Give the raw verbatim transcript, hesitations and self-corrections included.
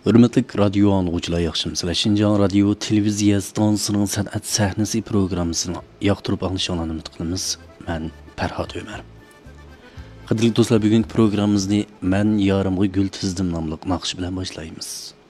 Hürmetlik radyo anlıqçılar yaxşımsızlar. Şinjan radyo televiziya stansiyasının san'at sahnesi programmasını yoqtirib anglashinglarni umid qilamiz. Men Farhod Ömer. Qadrli do'stlar, bugungi programmamizni men yorimga gul tizdim nomli naqsh bilan boshlaymiz.